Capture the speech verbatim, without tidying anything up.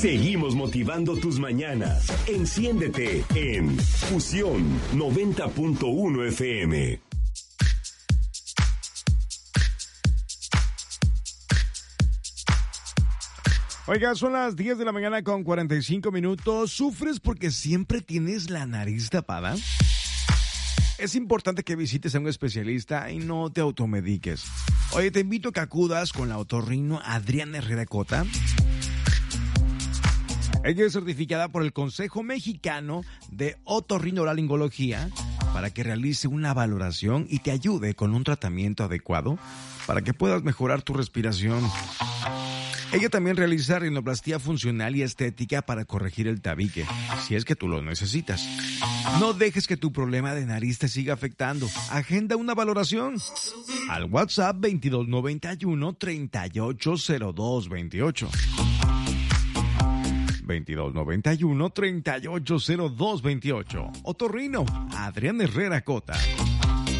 Seguimos motivando tus mañanas. Enciéndete en Fusión noventa punto uno F M. Oiga, son las diez de la mañana con cuarenta y cinco minutos. ¿Sufres porque siempre tienes la nariz tapada? Es importante que visites a un especialista y no te automediques. Oye, te invito a que acudas con la otorrino Adriana Herrera Cota. Ella es certificada por el Consejo Mexicano de Otorrinolaringología para que realice una valoración y te ayude con un tratamiento adecuado para que puedas mejorar tu respiración. Ella también realiza rinoplastia funcional y estética para corregir el tabique, si es que tú lo necesitas. No dejes que tu problema de nariz te siga afectando. Agenda una valoración al WhatsApp veintidós noventa y uno, treinta y ocho cero dos veintiocho. veintidós noventa y uno, treinta y ocho cero dos veintiocho. Otorrino, Adriana Herrera Cota.